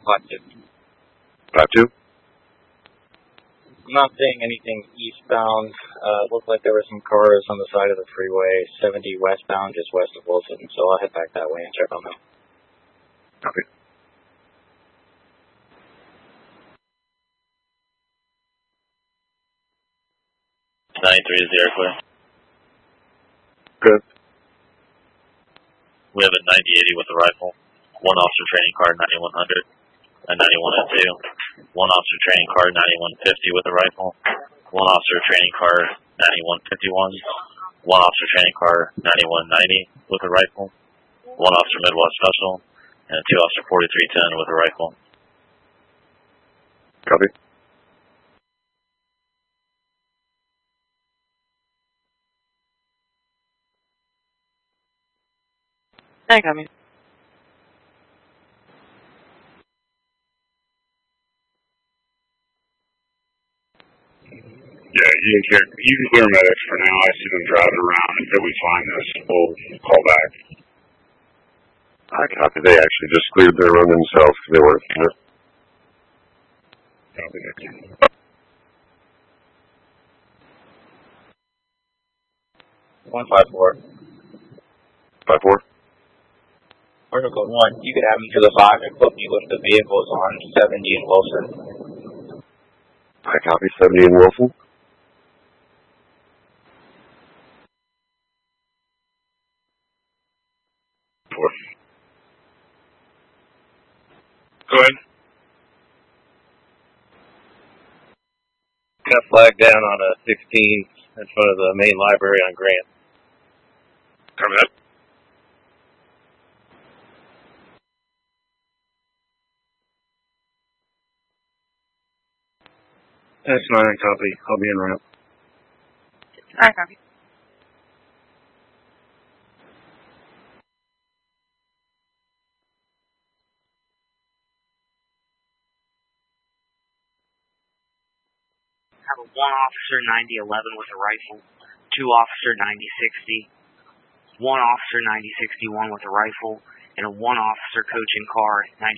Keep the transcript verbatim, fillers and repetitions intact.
five two. five two? I'm not seeing anything eastbound. Uh, it looked like there were some cars on the side of the freeway, seventy westbound, just west of Wilson, so I'll head back that way and check on them. Copy. ninety-three is the air clear. Good. We have a ninety eighty with a rifle. One officer training car, ninety-one hundred. A ninety-one oh two. One officer training car, ninety-one fifty with a rifle. One officer training car, ninety-one fifty-one. One officer training car, ninety-one ninety with a rifle. One officer Midwest Special. And two officer forty-three ten with a rifle. Copy. Hey, copy. Yeah, you can clear, you can clear medics for now. I see them driving around. Until we find this, we'll call back. I copy. They actually just cleared their run themselves because they weren't here. Copy that. one five four. five four? Article one, you could have me to the five and put me with the vehicles on seventy and Wilson. I copy. seventy in Wilson. Four. Go ahead. Got flagged down on a sixteen in front of the main library on Grant. Copy that. That's nine, copy. I'll be en route. Alright, copy. Have a one officer ninety eleven with a rifle, two officer ninety sixty, one officer ninety sixty-one with a rifle, and a one officer coaching car ninety